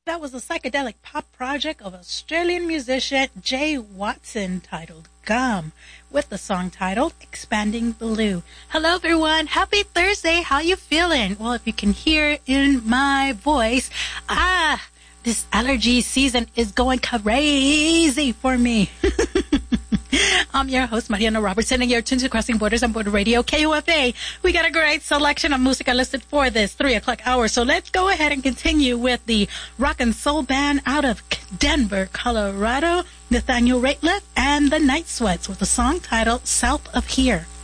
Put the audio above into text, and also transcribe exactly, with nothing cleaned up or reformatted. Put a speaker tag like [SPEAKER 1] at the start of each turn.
[SPEAKER 1] that was a psychedelic pop project of Australian musician Jay Watson titled Gum, with the song titled Expanding Blue. Hello everyone, happy Thursday, how you feeling? Well, if you can hear in my voice, ah, this allergy season is going crazy for me. I'm your host, Mariana Robertson, and you're tuned to Crossing Borders on Border Radio, K U F A. We got a great selection of music listed for this three o'clock hour, so let's go ahead and continue with the rock and soul band out of Denver, Colorado, Nathaniel Rateliff and the Night Sweats with a song titled South of Here.